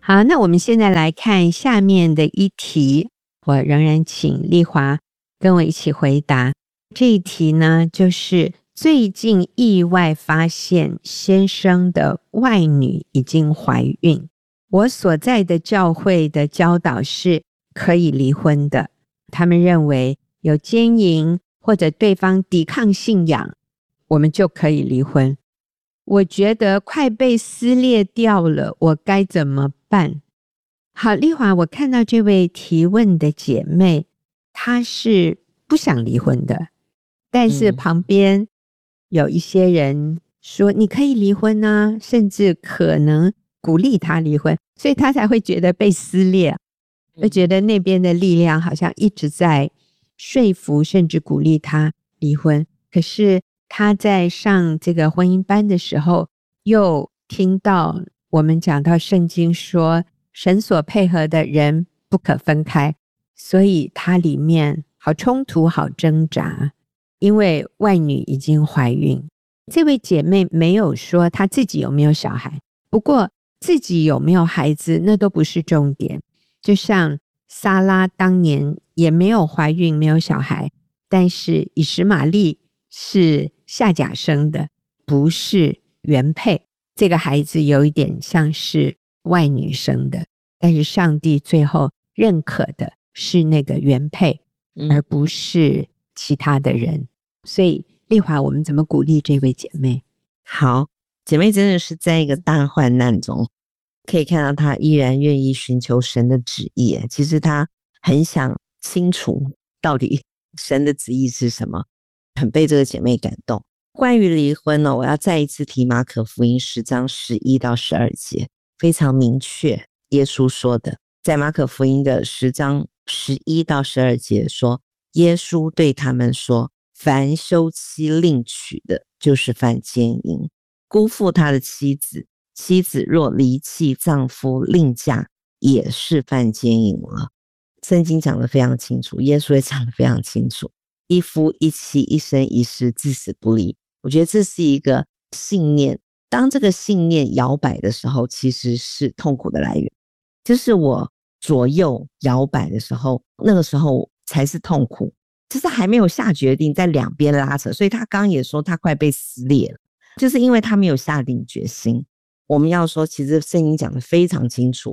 好，那我们现在来看下面的一题，我仍然请丽华跟我一起回答。这一题呢，就是最近意外发现先生的外女已经怀孕，我所在的教会的教导是可以离婚的，他们认为有奸淫或者对方抵抗信仰，我们就可以离婚。我觉得快被撕裂掉了，我该怎么办？好，丽华，我看到这位提问的姐妹，她是不想离婚的，但是旁边有一些人说你可以离婚啊，甚至可能鼓励她离婚，所以她才会觉得被撕裂，就觉得那边的力量好像一直在说服甚至鼓励她离婚。可是她在上这个婚姻班的时候，又听到我们讲到圣经说神所配合的人不可分开，所以她里面好冲突好挣扎，因为外女已经怀孕。这位姐妹没有说她自己有没有小孩，不过自己有没有孩子那都不是重点，就像撒拉当年也没有怀孕没有小孩，但是以实玛利是夏甲生的，不是原配，这个孩子有一点像是外女生的，但是上帝最后认可的是那个原配，而不是其他的人。所以丽华，我们怎么鼓励这位姐妹？ 好，姐妹真的是在一个大患难中，可以看到她依然愿意寻求神的旨意。其实她很想清楚到底神的旨意是什么，很被这个姐妹感动。关于离婚呢，我要再一次提马可福音10章11到12节，非常明确耶稣说的，在马可福音的10章11到12节说，耶稣对他们说，凡休妻另娶的就是犯奸淫，辜负他的妻子，妻子若离弃丈夫另嫁，也是犯奸淫了。圣经讲得非常清楚，耶稣也讲得非常清楚，一夫一妻一生一世，至死不离。我觉得这是一个信念，当这个信念摇摆的时候，其实是痛苦的来源。就是我左右摇摆的时候，那个时候才是痛苦，就是还没有下决定，在两边拉扯。所以他刚刚也说他快被撕裂了，就是因为他没有下定决心。我们要说，其实圣经讲得非常清楚，